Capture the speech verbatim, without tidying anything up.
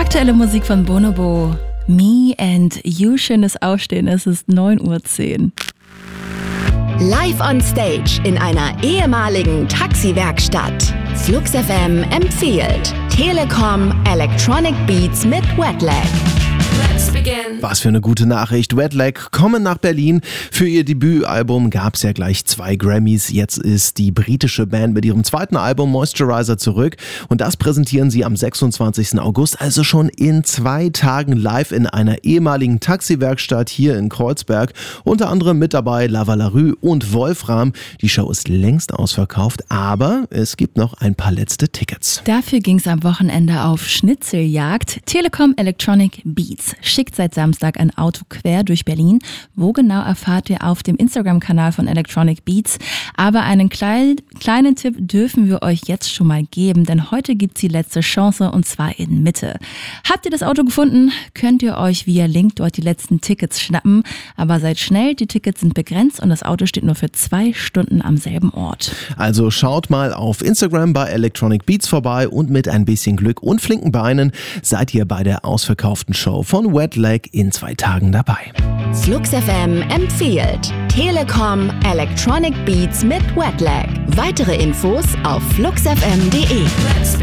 Aktuelle Musik von Bonobo. Me and You. Schönes Aufstehen, es ist neun Uhr zehn. Live on Stage in einer ehemaligen Taxiwerkstatt. Flux F M empfiehlt Telekom Electronic Beats mit Wetlag. Was für eine gute Nachricht. Wetlag kommen nach Berlin. Für ihr Debütalbum gab es ja gleich zwei Grammys. Jetzt ist die britische Band mit ihrem zweiten Album Moisturizer zurück. Und das präsentieren sie am sechsundzwanzigsten August, also schon in zwei Tagen live in einer ehemaligen Taxiwerkstatt hier in Kreuzberg. Unter anderem mit dabei Lava Larue und Wolfram. Die Show ist längst ausverkauft, aber es gibt noch ein paar letzte Tickets. Dafür ging es am Wochenende auf Schnitzeljagd. Telekom Electronic Beats schickt seit Samstag ein Auto quer durch Berlin. Wo genau, erfahrt ihr auf dem Instagram-Kanal von Electronic Beats. Aber einen klein, kleinen Tipp dürfen wir euch jetzt schon mal geben, denn heute gibt's die letzte Chance und zwar in Mitte. Habt ihr das Auto gefunden, könnt ihr euch via Link dort die letzten Tickets schnappen. Aber seid schnell, die Tickets sind begrenzt und das Auto steht nur für zwei Stunden am selben Ort. Also schaut mal auf Instagram bei Electronic Beats vorbei und mit ein bisschen Glück und flinken Beinen seid ihr bei der ausverkauften Show von Wetlag in zwei Tagen dabei. Flux F M empfiehlt Telekom Electronic Beats mit Wetlag. Weitere Infos auf flux f m punkt d e.